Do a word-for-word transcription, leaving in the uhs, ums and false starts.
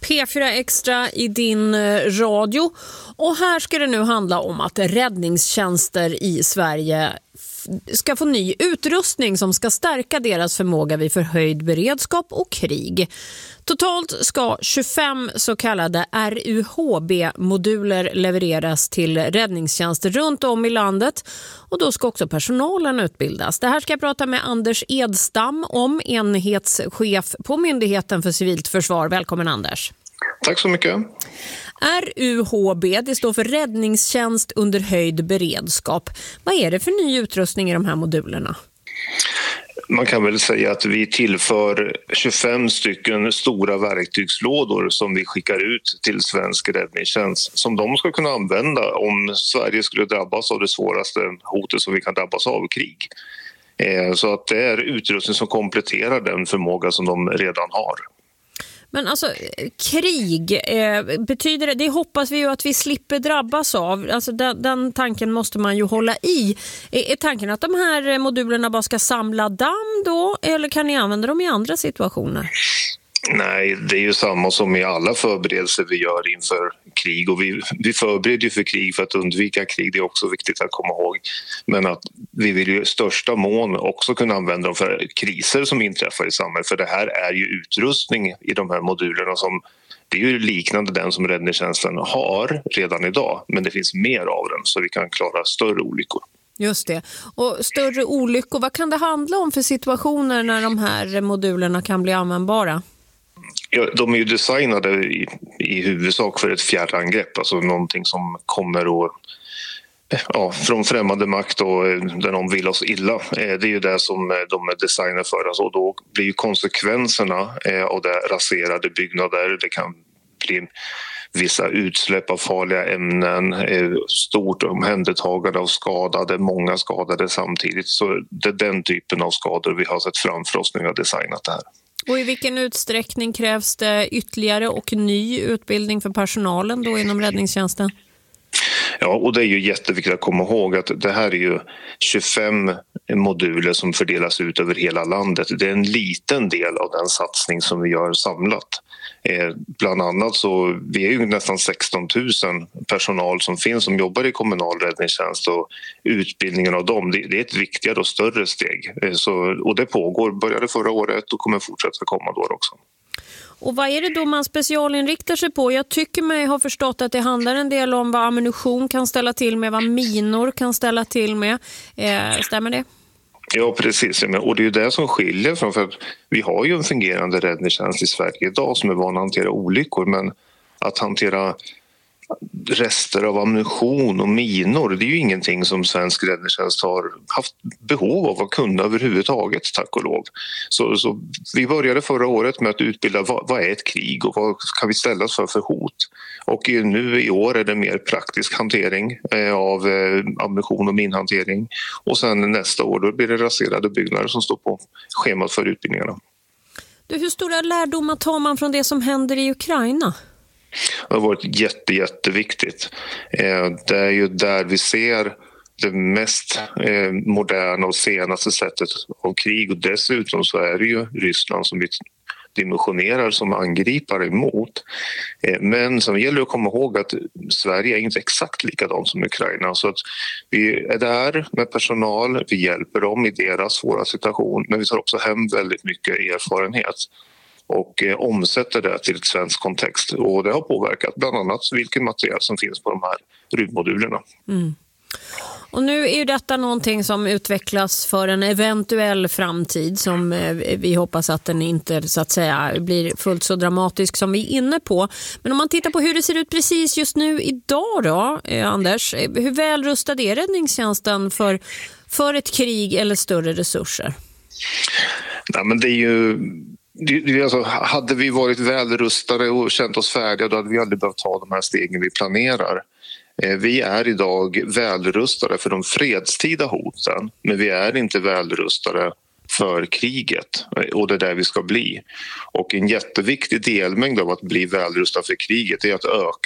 P fyra Extra i din radio. Och här ska det nu handla om att räddningstjänster i Sverige ska få ny utrustning som ska stärka deras förmåga vid förhöjd beredskap och krig. Totalt ska tjugofem så kallade R U H B-moduler levereras till räddningstjänster runt om i landet, och då ska också personalen utbildas. Det här ska jag prata med Anders Edstam om, enhetschef på Myndigheten för civilt försvar. Välkommen Anders. Tack så mycket. R U H B, det står för räddningstjänst under höjd beredskap. Vad är det för ny utrustning i de här modulerna? Man kan väl säga att vi tillför tjugofem stycken stora verktygslådor som vi skickar ut till svensk räddningstjänst som de ska kunna använda om Sverige skulle drabbas av det svåraste hotet som vi kan drabbas av, krig. Så att det är utrustning som kompletterar den förmåga som de redan har. Men alltså, krig, eh, betyder det, det hoppas vi ju att vi slipper drabbas av. Alltså den, den tanken måste man ju hålla i. Är, är tanken att de här modulerna bara ska samla damm då, eller kan ni använda dem i andra situationer? Nej, det är ju samma som i alla förberedelser vi gör inför krig, och vi, vi förbereder ju för krig för att undvika krig, det är också viktigt att komma ihåg. Men att vi vill ju i största mån också kunna använda dem för kriser som inträffar i samhället, för det här är ju utrustning i de här modulerna som det är ju liknande den som räddningstjänsten har redan idag, men det finns mer av den så vi kan klara större olyckor. Just det. Och större olyckor, vad kan det handla om för situationer när de här modulerna kan bli användbara? Ja, de är ju designade i, i huvudsak för ett fjärrangrepp, alltså någonting som kommer och, ja, från främmande makt och där de vill oss illa. Det är ju det som de är designade för. Alltså, och då blir ju konsekvenserna av det raserade byggnader, det kan bli vissa utsläpp av farliga ämnen, stort omhändertagande av skadade, många skadade samtidigt. Så det är den typen av skador vi har sett framför oss när vi har designat det här. Och i vilken utsträckning krävs det ytterligare och ny utbildning för personalen då inom räddningstjänsten? Ja, och det är ju jätteviktigt att komma ihåg att det här är ju tjugofem moduler som fördelas ut över hela landet. Det är en liten del av den satsning som vi gör samlat. Eh, bland annat så vi är ju nästan sexton tusen personal som finns som jobbar i kommunal räddningstjänst, och utbildningen av dem det, det är ett viktigare och större steg. Eh, så, och det pågår, började förra året och kommer fortsätta komma då också. Och vad är det då man specialinriktar sig på? Jag tycker mig ha förstått att det handlar en del om vad ammunition kan ställa till med, vad minor kan ställa till med. Eh, stämmer det? Ja, precis. Och det är ju det som skiljer från, för att vi har ju en fungerande räddningstjänst i Sverige idag som är van att hantera olyckor, men att hantera rester av ammunition och minor, det är ju ingenting som svensk räddningstjänst har haft behov av att kunna överhuvudtaget, tack och lov. Så, så vi började förra året med att utbilda vad, vad är ett krig och vad kan vi ställas för för hot. Och nu i år är det mer praktisk hantering eh, av eh, ammunition och minhantering. Och sen nästa år då blir det raserade byggnader som står på schemat för utbildningarna. Du, hur stora lärdomar tar man från det som händer i Ukraina? Det har varit jätte, jätteviktigt. Det är ju där vi ser det mest moderna och senaste sättet av krig, och dessutom så är det ju Ryssland som vi dimensionerar som angripare emot. Men som gäller att komma ihåg att Sverige är inte exakt likadant som Ukraina, så att vi är där med personal, vi hjälper dem i deras svåra situation, men vi tar också hem väldigt mycket erfarenhet och eh, omsätter det till ett svensk kontext. Och det har påverkat bland annat vilken material som finns på de här rymdmodulerna. Mm. Och nu är ju detta någonting som utvecklas för en eventuell framtid som eh, vi hoppas att den inte så att säga blir fullt så dramatisk som vi är inne på. Men om man tittar på hur det ser ut precis just nu idag då, eh, Anders, hur väl rustad är räddningstjänsten för, för ett krig eller större resurser? Nej, men det är ju... Det, alltså, hade vi varit väl rustade och känt oss färdiga, då hade vi aldrig behövt ta de här stegen vi planerar. Eh, vi är idag välrustade för de fredstida hoten, men vi är inte välrustade för kriget, och det är där vi ska bli. Och en jätteviktig delmängd av att bli välrustad för kriget är att öka